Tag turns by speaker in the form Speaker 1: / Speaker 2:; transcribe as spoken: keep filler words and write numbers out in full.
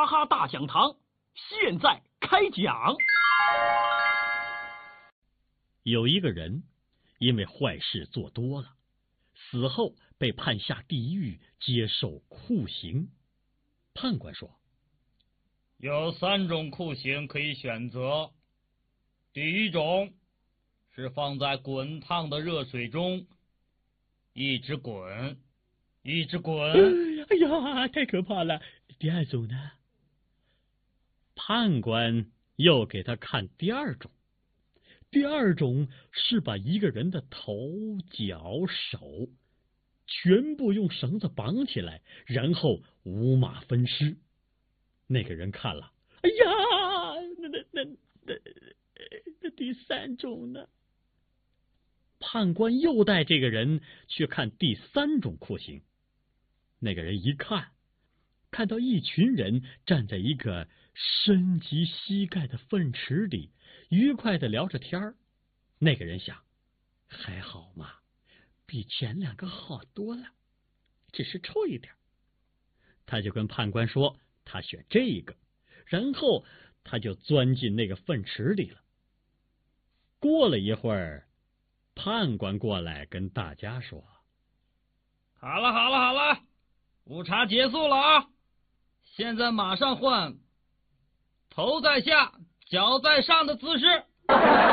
Speaker 1: 哈大讲堂现在开讲。有一个人因为坏事做多了，死后被判下地狱，接受酷刑。判官说，
Speaker 2: 有三种酷刑可以选择。第一种是放在滚烫的热水中，一直滚，一直滚。
Speaker 1: 哎呀，太可怕了！第二种呢？判官又给他看第二种。第二种是把一个人的头、脚、手全部用绳子绑起来，然后五马分尸。那个人看了，哎呀，那那那那那第三种呢？判官又带这个人去看第三种酷刑。那个人一看，看到一群人站在一个深及膝盖的粪池里，愉快的聊着天儿。那个人想，还好嘛，比前两个好多了，只是臭一点。他就跟判官说他选这个，然后他就钻进那个粪池里了。过了一会儿，判官过来跟大家说，
Speaker 2: 好了好了好了，午茶结束了啊！现在马上换头在下脚在上的姿势。